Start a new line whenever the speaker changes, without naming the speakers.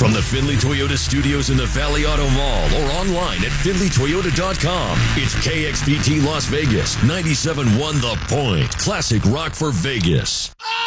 From the Findlay Toyota studios in the Valley Auto Mall or online at FindlayToyota.com, it's KXPT Las Vegas, 97.1 The Point. Classic rock for Vegas.